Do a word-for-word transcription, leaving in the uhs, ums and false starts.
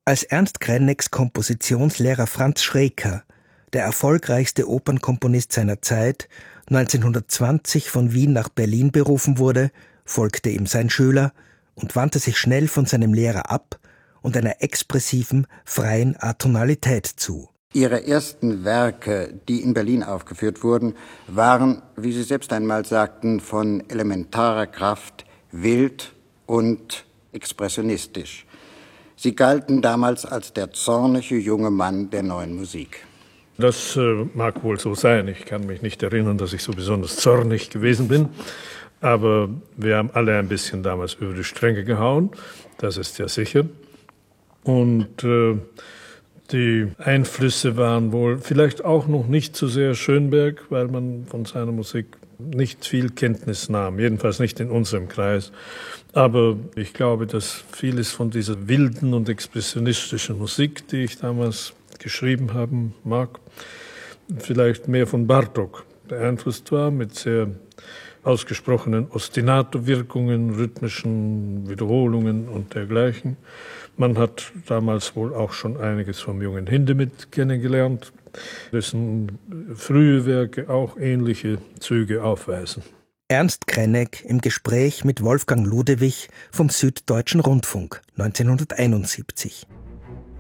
Als Ernst Kreneks Kompositionslehrer Franz Schreker, der erfolgreichste Opernkomponist seiner Zeit, neunzehnhundertzwanzig von Wien nach Berlin berufen wurde, folgte ihm sein Schüler und wandte sich schnell von seinem Lehrer ab und einer expressiven, freien Atonalität zu. Ihre ersten Werke, die in Berlin aufgeführt wurden, waren, wie Sie selbst einmal sagten, von elementarer Kraft, wild und expressionistisch. Sie galten damals als der zornige junge Mann der neuen Musik. Das äh, mag wohl so sein. Ich kann mich nicht erinnern, dass ich so besonders zornig gewesen bin. Aber wir haben alle ein bisschen damals über die Stränge gehauen. Das ist ja sicher. Und äh, die Einflüsse waren wohl vielleicht auch noch nicht so sehr Schönberg, weil man von seiner Musik nicht viel Kenntnis nahm, jedenfalls nicht in unserem Kreis. Aber ich glaube, dass vieles von dieser wilden und expressionistischen Musik, die ich damals geschrieben haben mag, vielleicht mehr von Bartók beeinflusst war, mit sehr ausgesprochenen Ostinato-Wirkungen, rhythmischen Wiederholungen und dergleichen. Man hat damals wohl auch schon einiges vom jungen Hindemith kennengelernt, dessen frühe Werke auch ähnliche Züge aufweisen. Ernst Krenek im Gespräch mit Wolfgang Ludewig vom Süddeutschen Rundfunk neunzehnhunderteinundsiebzig.